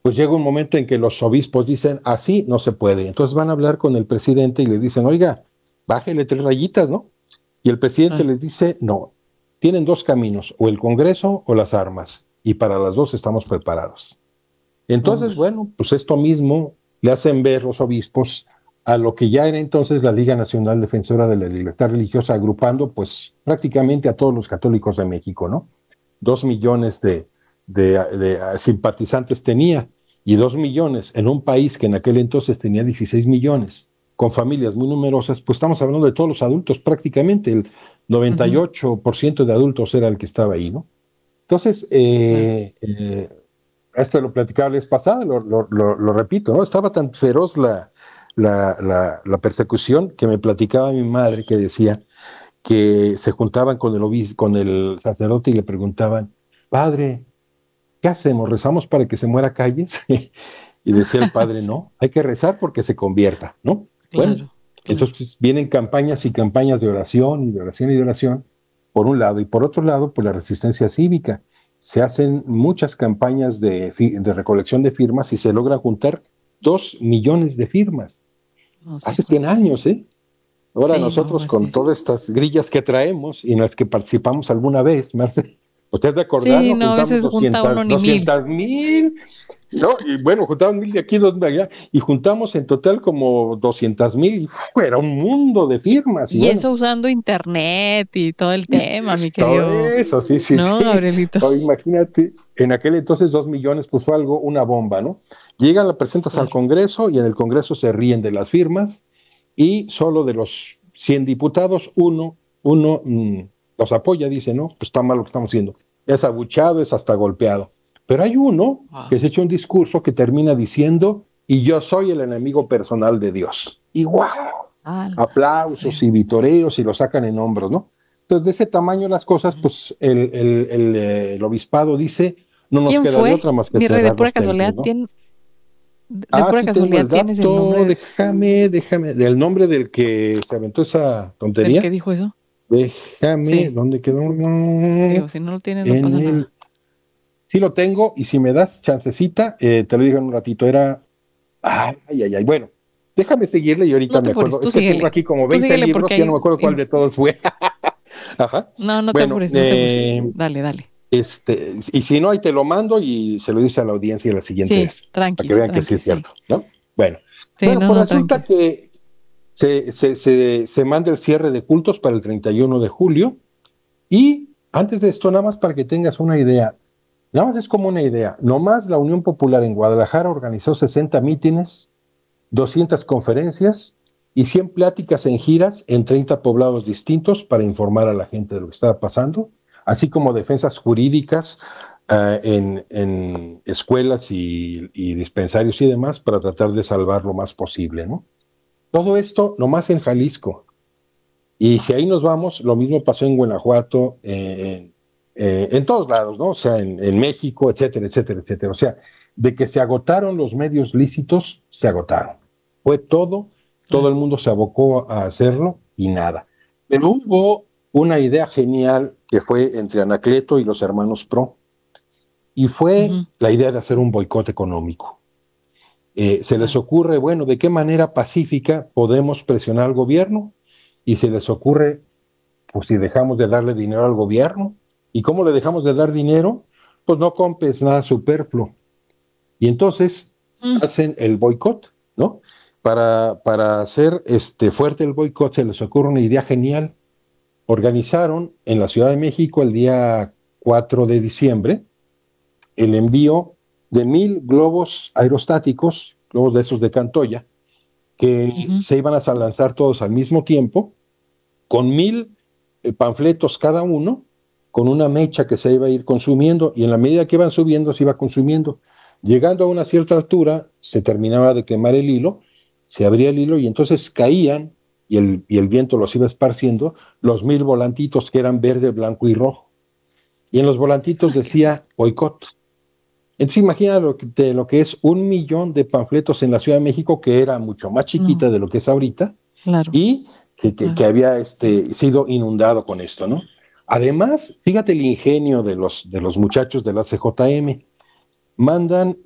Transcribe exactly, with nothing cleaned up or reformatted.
pues llega un momento en que los obispos dicen, así no se puede. Entonces van a hablar con el presidente y le dicen, oiga, bájele tres rayitas, ¿no? Y el presidente Ah. les dice, no, tienen dos caminos, o el Congreso o las armas, y para las dos estamos preparados. Entonces, Órale. bueno, pues esto mismo le hacen ver los obispos a lo que ya era entonces la Liga Nacional Defensora de la Libertad Religiosa, agrupando pues prácticamente a todos los católicos de México, ¿no? Dos millones de, de, de simpatizantes tenía, y dos millones en un país que en aquel entonces tenía dieciséis millones, con familias muy numerosas, pues estamos hablando de todos los adultos, prácticamente el noventa y Ujú. ocho por ciento de adultos era el que estaba ahí, ¿no? Entonces, Claro. eh, eh, esto lo platicaba la vez pasada, lo, lo, lo, lo repito, ¿no? Estaba tan feroz la, la, la, la persecución que me platicaba mi madre, que decía que se juntaban con el, obis, con el sacerdote y le preguntaban, padre, ¿qué hacemos? ¿Rezamos para que se muera Calles? Y decía el padre, Sí, no, hay que rezar porque se convierta, ¿no? Bueno, claro, claro. entonces vienen campañas y campañas de oración y de oración y de oración, por un lado, y por otro lado, pues la resistencia cívica. Se hacen muchas campañas de, de recolección de firmas y se logra juntar dos millones de firmas. No, sí, Hace cien fuertísimo. años, ¿eh? Ahora Sí, no, nosotros con fuertísimo. todas estas grillas que traemos y en las que participamos alguna vez, Marce, usted de acordar, Sí, ¿no? no, a Juntamos veces junta uno ni mil. doscientos mil, ¿no? Y bueno, juntamos mil de aquí, dos de allá, y juntamos en total como doscientos mil, y era un mundo de Y, firmas, y y bueno, eso usando internet y todo el tema, mi todo querido, eso, sí, sí, ¿no, sí. Gabrielito? O imagínate, en aquel entonces dos millones, pues fue algo, una bomba, ¿no? Llegan, la presentas al Claro. Congreso y en el Congreso se ríen de las firmas y solo de los cien diputados, uno, uno mmm, los apoya, dice, no, pues está mal lo que estamos haciendo. Es abuchado, es hasta golpeado. Pero hay uno Wow. que se echa un discurso que termina diciendo, y yo soy el enemigo personal de Dios. Y wow, Alma, aplausos Gabriel. y vitoreos y lo sacan en hombros, ¿no? Entonces, de ese tamaño las cosas, pues el, el, el, el obispado dice, no nos ¿Quién queda de fue? otra más que Mi rey, de cerrar pura los casualidad, templos, ¿no? ¿tien- de Ah, pura sí tengo casualidad el tienes el dato, nombre déjame, déjame, del nombre del que se aventó esa del que tontería. dijo eso? Déjame, Sí. ¿dónde quedó? Digo, si no lo tienes, no En pasa el... nada. Sí lo tengo, y si me das chancecita, eh, te lo digo en un ratito, era... Ay, ay, ay, bueno, déjame seguirle y ahorita No te me apures, acuerdo. tú Es que tengo síguele. aquí como Tú veinte síguele libros porque y ya no hay... me acuerdo cuál de todos fue. Ajá. No, no te Bueno, apures, no te apures. eh, Dale, dale. este, y si no, ahí te lo mando y se lo dice a la audiencia la siguiente Sí, vez, para que tranquis, vean que sí tranquis, es sí. cierto, ¿no? Bueno, Sí, bueno, no, pues no, resulta tranquis. que se, se, se, se manda el cierre de cultos para el treinta y uno de julio, y antes de esto, nada más para que tengas una idea, nada más es como una idea, nomás la Unión Popular en Guadalajara organizó sesenta mítines, doscientas conferencias y cien pláticas en giras en treinta poblados distintos para informar a la gente de lo que estaba pasando, así como defensas jurídicas uh, en, en, escuelas y, y dispensarios y demás para tratar de salvar lo más posible, ¿no? Todo esto nomás en Jalisco. Y si ahí nos vamos, lo mismo pasó en Guanajuato, eh, eh, en todos lados, ¿no? O sea, en, en México, etcétera, etcétera, etcétera. O sea, de que se agotaron los medios lícitos, se agotaron. Fue todo, todo Claro. el mundo se abocó a hacerlo y nada. Pero hubo una idea genial que fue entre Anacleto y los hermanos Pro, y fue Ujú. la idea de hacer un boicot económico. Eh, se les Claro. ocurre, bueno, ¿de qué manera pacífica podemos presionar al gobierno? Y se les ocurre, pues si dejamos de darle dinero al gobierno. ¿Y cómo le dejamos de dar dinero? Pues no compres nada superfluo. Y entonces Mm. hacen el boicot, ¿no? Para, para hacer este, fuerte el boicot se les ocurre una idea genial. Organizaron en la Ciudad de México el día cuatro de diciembre el envío de mil globos aerostáticos, globos de esos de Cantoya, que Ujú. se iban a lanzar todos al mismo tiempo, con mil eh, panfletos cada uno, con una mecha que se iba a ir consumiendo, y en la medida que iban subiendo, se iba consumiendo. Llegando a una cierta altura, se terminaba de quemar el hilo, se abría el hilo y entonces caían, y el, y el viento los iba esparciendo, los mil volantitos que eran verde, blanco y rojo. Y en los volantitos Sáquese. decía boicot. Entonces imagina lo que, lo que es un millón de panfletos en la Ciudad de México, que era mucho más chiquita No, de lo que es ahorita, claro, y que, que, que claro. había este, sido inundado con esto, ¿no? Además, fíjate el ingenio de los, de los muchachos de la C J M. Mandan